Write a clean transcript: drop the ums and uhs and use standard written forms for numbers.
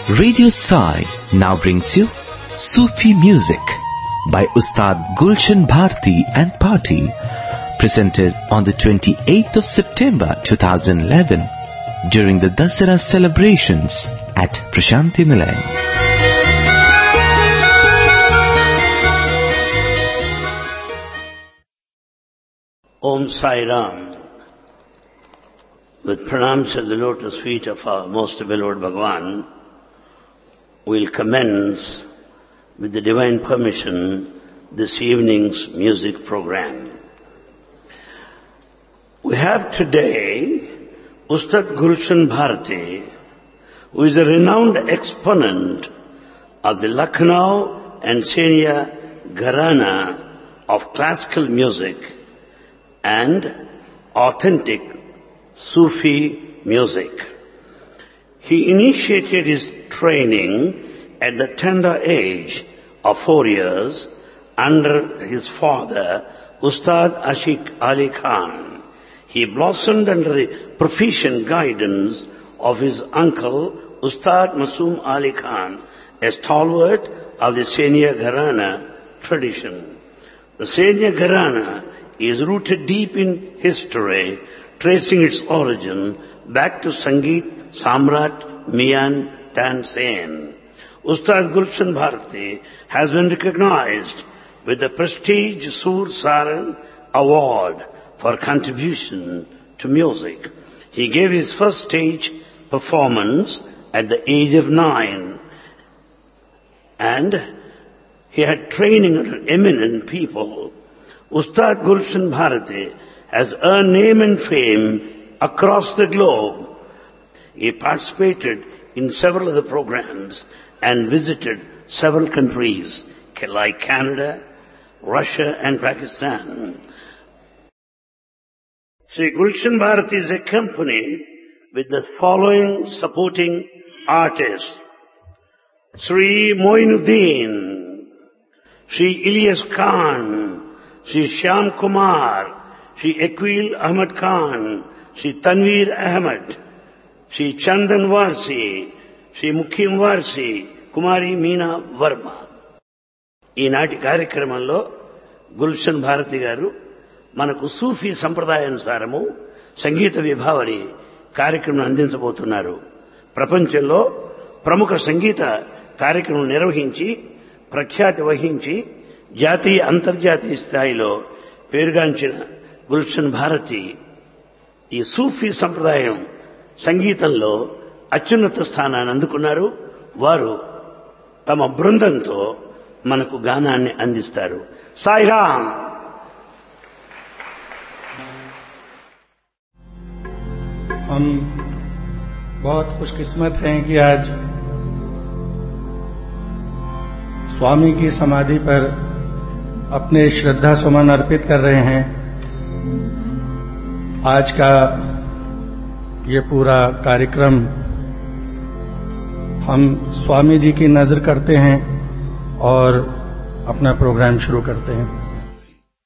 Radio Sai now brings you Sufi Music by Ustad Gulshan Bharti and Party, presented on the 28th of September 2011 during the Dasara celebrations at Prashanti Nilayam. Om Sai Ram. With pranams at the lotus feet of our most beloved Bhagavan, we'll commence with the divine permission this evening's music program. We have today Ustad Gulshan Bharti, who is a renowned exponent of the Lucknow and Senia Gharana of classical music and authentic Sufi music. He initiated his training at the tender age of 4 years under his father, Ustad Ashiq Ali Khan. He blossomed under the proficient guidance of his uncle, Ustad Masoom Ali Khan, a stalwart of the Senia Gharana tradition. The Senia Gharana is rooted deep in history, tracing its origin back to Sangeet Samrat Mian Tansen. Ustad Gulshan Bharti has been recognized with the prestigious Sur Saran Award for contribution to music. He gave his first stage performance at the age of 9, and he had training under eminent people. Ustad Gulshan Bharti has earned name and fame across the globe. He participated in several of the programs and visited several countries like Canada, Russia and Pakistan. Sri Gulshan Bharti is accompanied with the following supporting artists: Sri Moinuddin, Sri Ilyas Khan, Sri Shyam Kumar, Sri Aqil Ahmad Khan, Sri Tanveer Ahmed, Sri Chandan Varsi, Sri Mukhim Varsi, Kumari Meena Verma. ఈనాటి కార్యక్రమంలో గుల్షన్ భారతి గారు మనకు సూఫీ సంప్రదాయానుసారము సంగీత విభావరి కార్యక్రమం అందించబోతున్నారు. ప్రపంచంలో ప్రముఖ సంగీత కార్యక్రమం నిర్వహించి ప్రఖ్యాతి వహించి జాతీయ అంతర్జాతీయ స్థాయిలో పేరుగాంచిన గుల్షన్ భారతి ఈ సూఫీ సంప్రదాయం సంగీతంలో అత్యున్నత స్థానాన్ని అందుకున్నారు. వారు తమ బృందంతో మనకు గానాన్ని అందిస్తారు. సాయిరామ్. हम बहुत खुशकिस्मत हैं कि आज स्वामी की समाधि पर अपने श्रद्धा सुमन अर्पित कर रहे हैं. आज का ये पूरा कार्यक्रम हम स्वामी जी की नजर करते हैं और अपना प्रोग्राम शुरू करते हैं.